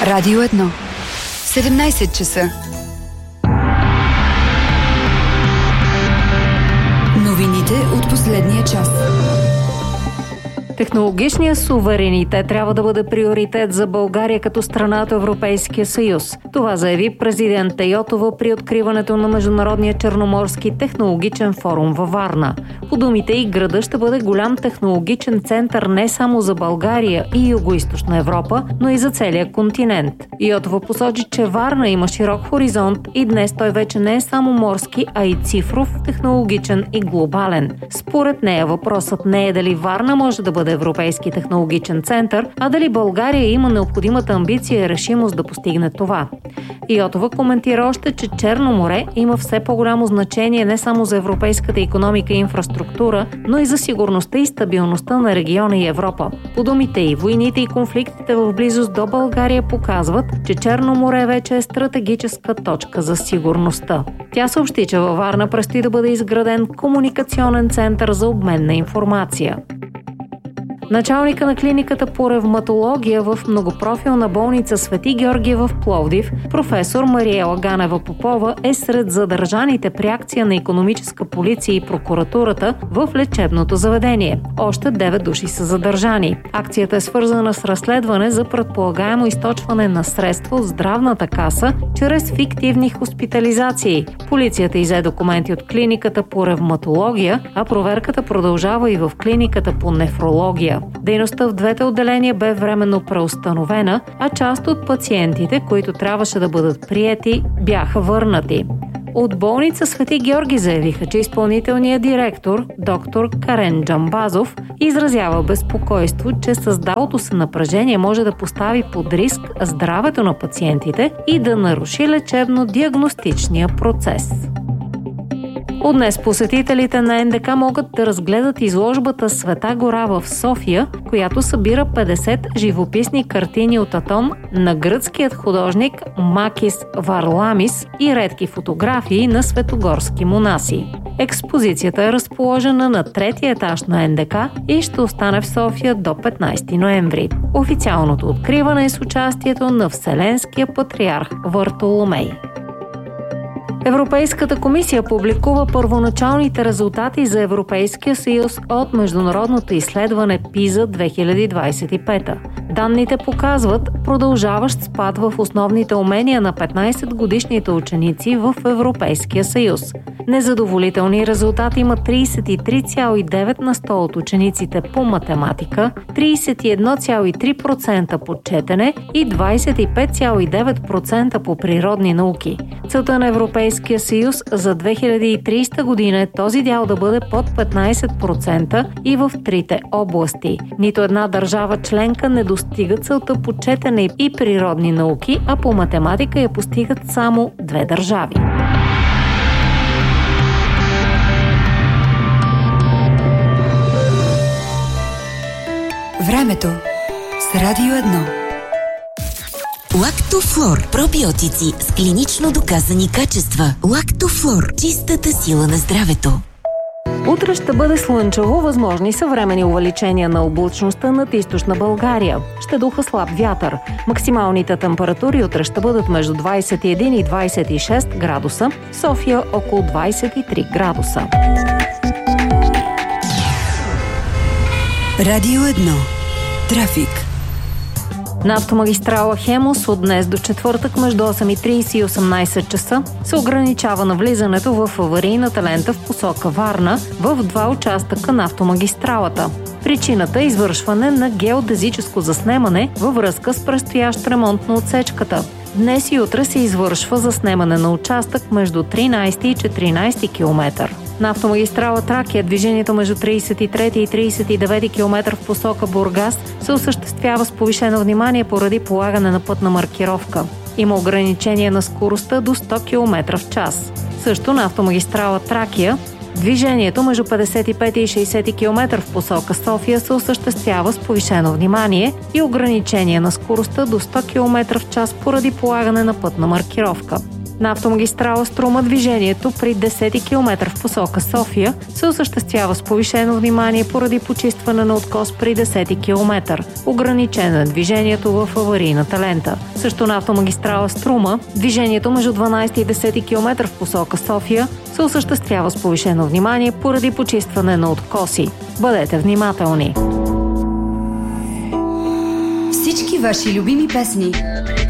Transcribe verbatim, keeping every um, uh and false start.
Радио едно. седемнайсет часа. Новините от последния час. Технологичният суверенитет трябва да бъде приоритет за България като страна от Европейския съюз. Това заяви президент Йотова при откриването на Международния черноморски технологичен форум във Варна. По думите й, града ще бъде голям технологичен център не само за България и Югоизточна Европа, но и за целия континент. Йотова посочи, че Варна има широк хоризонт и днес той вече не е само морски, а и цифров, технологичен и глобален. Според нея въпросът не е дали Варна може да бъде европейски технологичен център, а дали България има необходимата амбиция и решимост да постигне това. Йотова коментира още, че Черно море има все по-голямо значение не само за европейската икономика и инфраструктура, но и за сигурността и стабилността на региона и Европа. По думите й, войните и конфликтите в близост до България показват, че Черно море вече е стратегическа точка за сигурността. Тя съобщи, че във Варна предстои да бъде изграден комуникационен център за обмен на информация. Началника на клиниката по ревматология в многопрофилна болница Свети Георги в Пловдив, професор Мариела Ганева-Попова, е сред задържаните при акция на икономическа полиция и прокуратурата в лечебното заведение. Още девет души са задържани. Акцията е свързана с разследване за предполагаемо източване на средства от здравната каса чрез фиктивни хоспитализации. Полицията изе документи от клиниката по ревматология, а проверката продължава и в клиниката по нефрология. Дейността в двете отделения бе временно преустановена, а част от пациентите, които трябваше да бъдат приети, бяха върнати. От болница Свети Георги заявиха, че изпълнителният директор, доктор Карен Джамбазов, изразява безпокойство, че създалото се напрежение може да постави под риск здравето на пациентите и да наруши лечебно-диагностичния процес. От днес посетителите на Ен Де Ка могат да разгледат изложбата Света гора в София, която събира петдесет живописни картини от Атон на гръцкият художник Макис Варламис и редки фотографии на светогорски монаси. Експозицията е разположена на третия етаж на Ен Де Ка и ще остане в София до петнайсети ноември. Официалното откриване е с участието на Вселенския патриарх Вартоломей. Европейската комисия публикува първоначалните резултати за Европейския съюз от международното изследване ПИЗА две хиляди двайсет и пета. Данните показват продължаващ спад в основните умения на петнайсетгодишните ученици в Европейския съюз. Незадоволителни резултати има трийсет и три цяло и девет на сто от учениците по математика, трийсет и едно цяло и три процента по четене и двайсет и пет цяло и девет процента по природни науки. Целта на Европейския съюз за две хиляди и трийсета година е този дял да бъде под петнайсет процента и в трите области. Нито една държава членка не достига целта по четене и природни науки, а по математика я постигат само две държави. Времето с Радио едно. Лактофлор. Пробиотици с клинично доказани качества. Лактофлор. Чистата сила на здравето. Утре ще бъде слънчево, възможни съвременни увеличения на облачността над източна България. Ще духа слаб вятър. Максималните температури утре ще бъдат между двайсет и един и двайсет и шест градуса, в София около двайсет и три градуса. Радио едно. Трафик. На автомагистрала Хемус от днес до четвъртък между осем и трийсет и осемнайсет часа се ограничава навлизането в аварийната лента в посока Варна в два участъка на автомагистралата. Причината е извършване на геодезическо заснемане във връзка с предстоящ ремонт на отсечката. Днес и утре се извършва заснемане на участък между тринайсети и четиринайсети километър. На автомагистрала Тракия движението между трийсет и трети и трийсет и девети километър в посока Бургас се осъществява с повишено внимание поради полагане на пътна маркировка. Има ограничение на скоростта до сто километра в час. Също на автомагистрала Тракия движението между петдесет и пети и шейсети километър в посока София се осъществява с повишено внимание и ограничение на скоростта до сто километра в час поради полагане на пътна маркировка. На автомагистрала Струма движението при десети километър в посока София се осъществява с повишено внимание поради почистване на откос при десети километър. Ограничено е движението в аварийната лента. Също на автомагистрала Струма движението между дванадесети и десети километър в посока София се осъществява с повишено внимание поради почистване на откоси. Бъдете внимателни! Всички ваши любими песни